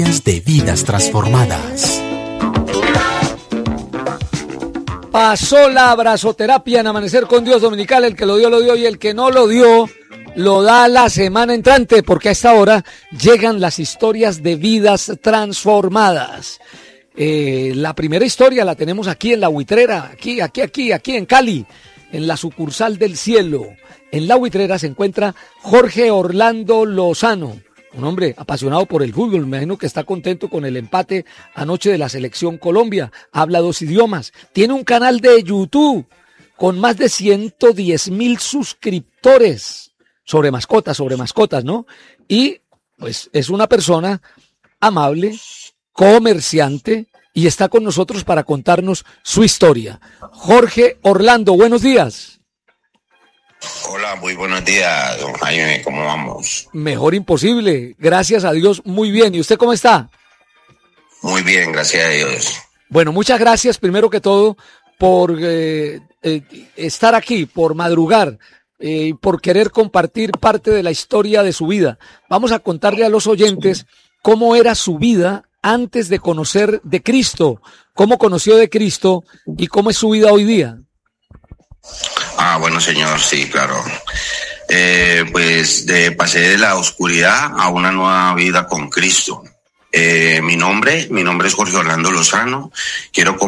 De vidas transformadas. Pasó la abrazoterapia en Amanecer con Dios Dominical. El que lo dio, y el que no lo dio, lo da la semana entrante, porque a esta hora llegan las historias de vidas transformadas. La primera historia la tenemos aquí en La Buitrera, aquí en Cali, en la sucursal del Cielo. En La Buitrera se encuentra Jorge Orlando Lozano, un hombre apasionado por el fútbol. Me imagino que está contento con el empate anoche de la selección Colombia. Habla 2 idiomas. Tiene un canal de YouTube con más de 110,000 suscriptores sobre mascotas, ¿no? Y pues es una persona amable, comerciante, y está con nosotros para contarnos su historia. Jorge Orlando, buenos días. Hola, muy buenos días, don Jaime, ¿cómo vamos? Mejor imposible, gracias a Dios, muy bien. ¿Y usted cómo está? Muy bien, gracias a Dios. Bueno, muchas gracias primero que todo por estar aquí, por madrugar, por querer compartir parte de la historia de su vida. Vamos a contarle a los oyentes cómo era su vida antes de conocer de Cristo, cómo conoció de Cristo y cómo es su vida hoy día. Bueno, señor, sí, claro. Pasé de la oscuridad a una nueva vida con Cristo. Mi nombre es Jorge Orlando Lozano. Quiero